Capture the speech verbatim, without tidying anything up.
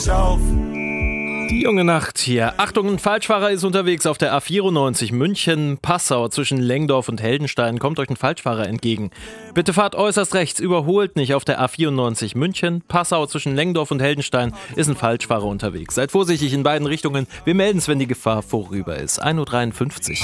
Die junge Nacht hier. Achtung, ein Falschfahrer ist unterwegs auf der A vierundneunzig München-Passau zwischen Lengdorf und Heldenstein. Kommt euch ein Falschfahrer entgegen. Bitte fahrt äußerst rechts, überholt nicht. Auf der A vierundneunzig München-Passau zwischen Lengdorf und Heldenstein ist ein Falschfahrer unterwegs. Seid vorsichtig in beiden Richtungen. Wir melden es, wenn die Gefahr vorüber ist. ein Uhr dreiundfünfzig.